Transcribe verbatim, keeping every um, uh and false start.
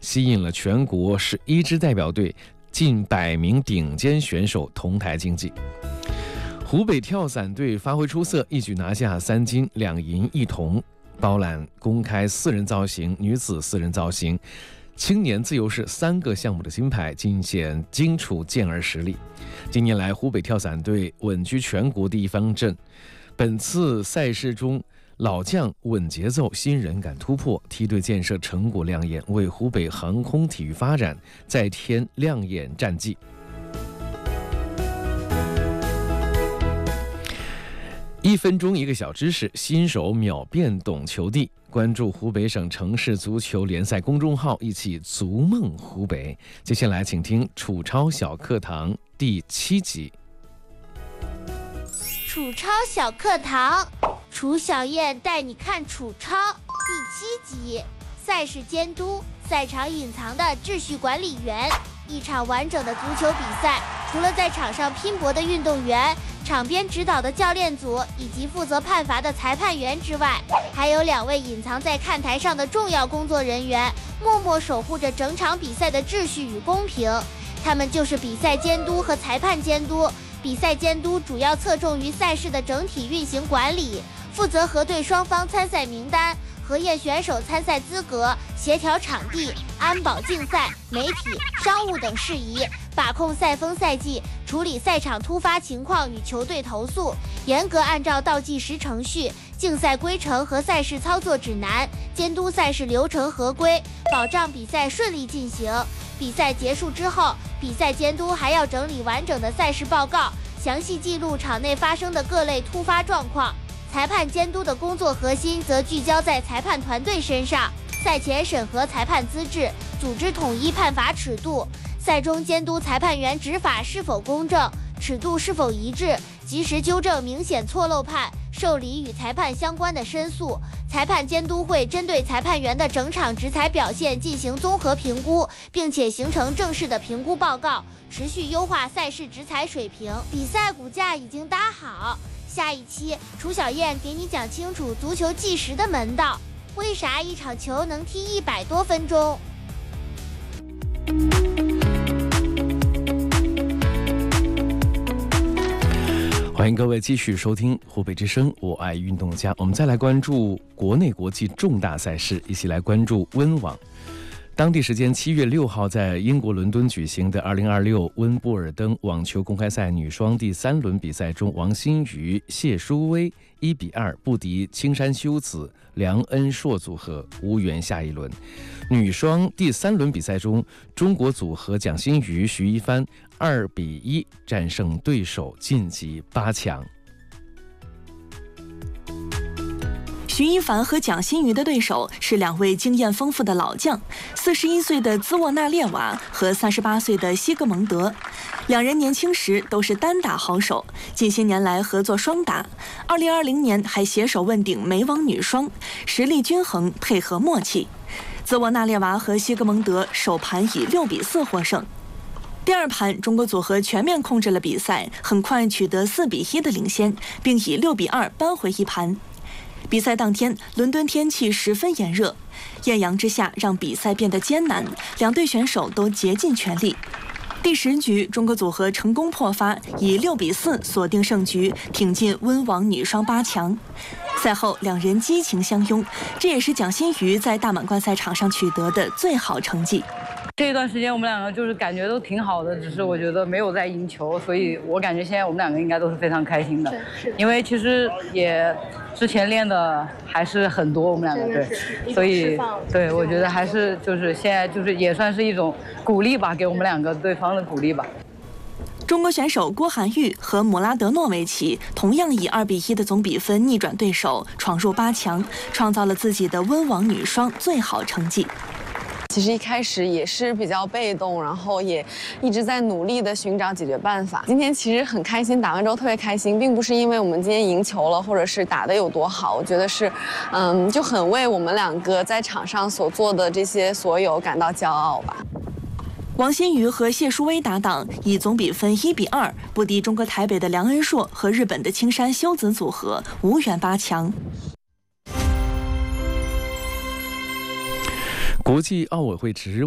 吸引了全国十一支代表队近百名顶尖选手同台竞技。湖北跳伞队发挥出色，一举拿下三金两银一铜，包揽公开四人造型、女子四人造型、青年自由式三个项目的金牌，尽显荆楚健儿实力。近年来，湖北跳伞队稳居全国第一方阵。本次赛事中，老将稳节奏，新人敢突破，梯队建设成果亮眼，为湖北航空体育发展再添亮眼战绩。一分钟一个小知识，新手秒变懂球帝。关注湖北省城市足球联赛公众号，一起逐梦湖北。接下来，请听楚超小课堂第七集。 楚超小课堂，楚小燕带你看楚超第七集。赛事监督，赛场隐藏的秩序管理员。一场完整的足球比赛，除了在场上拼搏的运动员、场边指导的教练组以及负责判罚的裁判员之外，还有两位隐藏在看台上的重要工作人员，默默守护着整场比赛的秩序与公平。他们就是比赛监督和裁判监督。比赛监督主要侧重于赛事的整体运行管理，负责核对双方参赛名单，核验选手参赛资格，协调场地、安保竞赛、媒体、商务等事宜，把控赛风赛季，处理赛场突发情况与球队投诉，严格按照倒计时程序、竞赛规程和赛事操作指南，监督赛事流程合规，保障比赛顺利进行。比赛结束之后，比赛监督还要整理完整的赛事报告，详细记录场内发生的各类突发状况。裁判监督的工作核心则聚焦在裁判团队身上，赛前审核裁判资质，组织统一判罚尺度，赛中监督裁判员执法是否公正，尺度是否一致，及时纠正明显错漏判，受理与裁判相关的申诉。裁判监督会针对裁判员的整场执裁表现进行综合评估，并且形成正式的评估报告，持续优化赛事执裁水平。比赛骨架已经搭好，下一期楚小燕给你讲清楚足球计时的门道，为啥一场球能踢一百多分钟。 欢迎各位继续收听湖北之声，我爱运动家。我们再来关注国内国际重大赛事，一起来关注温网。当地时间七月六号，在英国伦敦举行的二零二六温布尔登网球公开赛女双第三轮比赛中，王欣瑜、谢淑薇一比二不敌青山修子、梁恩硕组合，无缘下一轮。女双第三轮比赛中，中国组合蒋欣瑜、徐一帆二比一战胜对手，晋级八强。 徐一凡和蒋欣瑜的对手是两位经验丰富的老将，四十一岁的兹沃纳列娃和三十八岁的西格蒙德。两人年轻时都是单打好手，近些年来合作双打。二零二零年还携手问鼎美网女双，实力均衡，配合默契。兹沃纳列娃和西格蒙德首盘以六比四获胜。第二盘，中国组合全面控制了比赛，很快取得四比一的领先，并以六比二扳回一盘。比赛当天，伦敦天气十分炎热，艳阳之下让比赛变得艰难，两队选手都竭尽全力。第十局，中国组合成功破发，以六比四锁定胜局，挺进温网女双八强。赛后，两人激情相拥，这也是蒋欣瑜在大满贯赛场上取得的最好成绩。 这段时间我们两个就是感觉都挺好的，只是我觉得没有在赢球，所以我感觉现在我们两个应该都是非常开心的。因为其实也之前练的还是很多，我们两个对，所以对我觉得还是就是现在就是也算是一种鼓励吧，给我们两个对方的鼓励吧。 中国选手郭涵玉和姆拉德诺维奇同样以二比一的总比分逆转对手，闯入八强，创造了自己的温网女双最好成绩。 其实一开始也是比较被动，然后也一直在努力的寻找解决办法。今天其实很开心，打完之后特别开心，并不是因为我们今天赢球了，或者是打得有多好，我觉得是，嗯，就很为我们两个在场上所做的这些所有感到骄傲吧。 王欣瑜和谢淑薇搭档以总比分一比二不敌中国台北的梁恩硕和日本的青山修子组合，无缘八强。 国际奥委会执